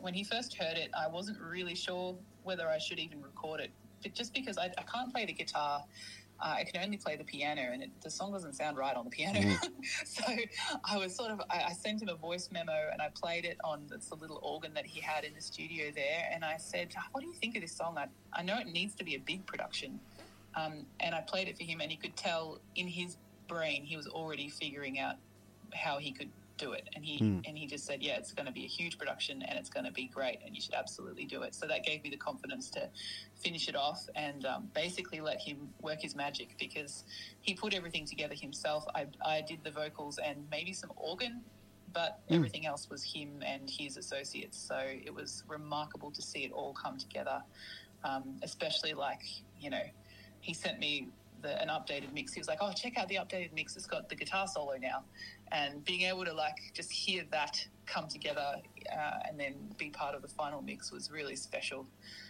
when he first heard it, I wasn't really sure whether I should even record it, but just because I can't play the guitar. I can only play the piano, and the song doesn't sound right on the piano. So I was I sent him a voice memo, and I played it on the little organ that he had in the studio there. And I said, what do you think of this song? I know it needs to be a big production. And I played it for him, and he could tell in his brain he was already figuring out how he could do it. And he just said, yeah, it's going to be a huge production and it's going to be great and you should absolutely do it. So that gave me the confidence to finish it off and basically let him work his magic, because he put everything together himself. I did the vocals and maybe some organ, but everything else was him and his associates. So it was remarkable to see it all come together, especially he sent me an updated mix. He was like, oh, check out the updated mix. It's got the guitar solo now. And being able to just hear that come together and then be part of the final mix was really special.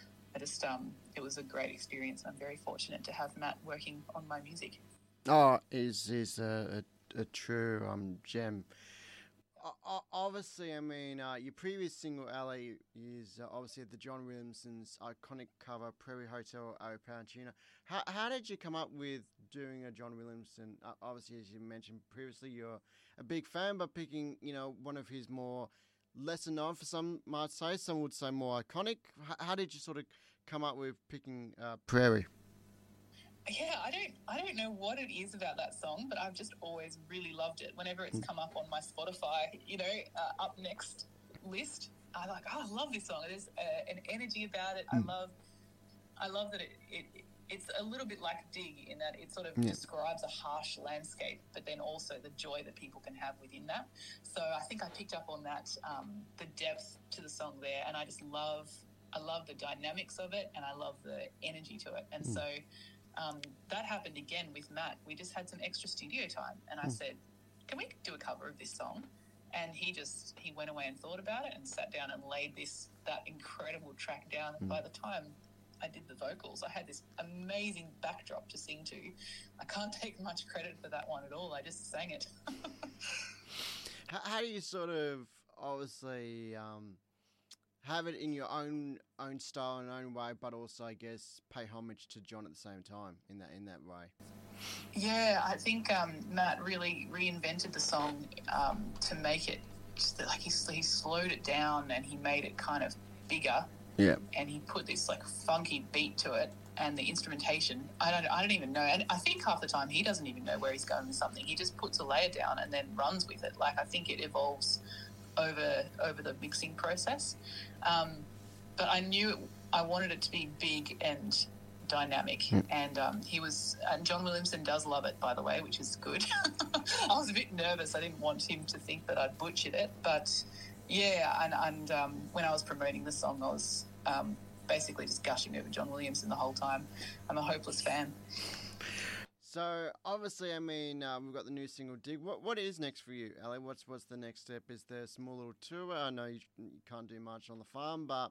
It was a great experience. I'm very fortunate to have Matt working on my music. Oh, is a true gem. Obviously, I mean, your previous single, Ali, is obviously the John Williamson's iconic cover, Prairie Hotel, Oh Pound Tuna. How did you come up with doing a John Williamson? Obviously, as you mentioned previously, you're a big fan, but picking, one of his more lesser known, for some might say, some would say more iconic. How did you sort of come up with picking Prairie? Yeah, I don't know what it is about that song, but I've just always really loved it. Whenever it's come up on my Spotify, up next list, I'm like, oh, I love this song. There's an energy about it. I love that it's a little bit like Dig in that it sort of describes a harsh landscape, but then also the joy that people can have within that. So I think I picked up on that, the depth to the song there, and I love the dynamics of it, and I love the energy to it. And so that happened again with Matt. We just had some extra studio time, and I said, can we do a cover of this song? And he went away and thought about it and sat down and laid that incredible track down. And by the time I did the vocals, I had this amazing backdrop to sing to. I can't take much credit for that one at all. I just sang it. How do you sort of obviously have it in your own style and own way, but also, I guess, pay homage to John at the same time in that way? Yeah, I think Matt really reinvented the song to make it just he slowed it down and he made it kind of bigger. Yeah. And he put this funky beat to it, and the instrumentation, I don't even know. And I think half the time he doesn't even know where he's going with something. He just puts a layer down and then runs with it. I think it evolves over the mixing process. But I knew I wanted it to be big and dynamic, and John Williamson does love it, by the way, which is good. I was a bit nervous. I didn't want him to think that I'd butchered it, but yeah, and when I was promoting the song, I was basically just gushing over John Williamson the whole time. I'm a hopeless fan. So obviously, I mean, we've got the new single Dig. What is next for you, Ali? What's the next step? Is there a small little tour? I know you can't do much on the farm, but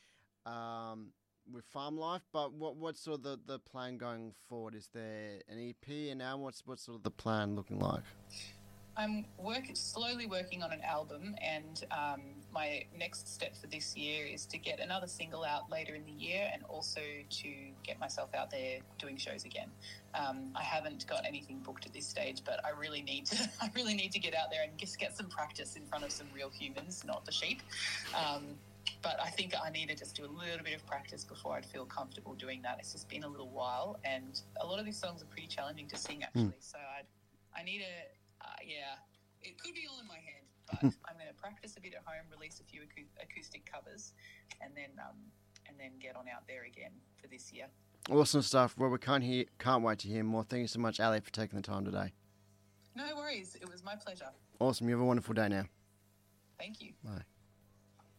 with farm life. But what's sort of the plan going forward? Is there an EP, and now what's sort of the plan looking like? I'm slowly working on an album, and my next step for this year is to get another single out later in the year, and also to get myself out there doing shows again. I haven't got anything booked at this stage, but I really need to get out there and just get some practice in front of some real humans, not the sheep. But I think I need to just do a little bit of practice before I'd feel comfortable doing that. It's just been a little while, and a lot of these songs are pretty challenging to sing, actually. So I need to. Yeah, it could be all in my head, but I'm going to practice a bit at home, release a few acoustic covers, and then get on out there again for this year. Awesome stuff. Well, we can't wait to hear more. Thank you so much, Ali, for taking the time today. No worries. It was my pleasure. Awesome. You have a wonderful day now. Thank you. Bye.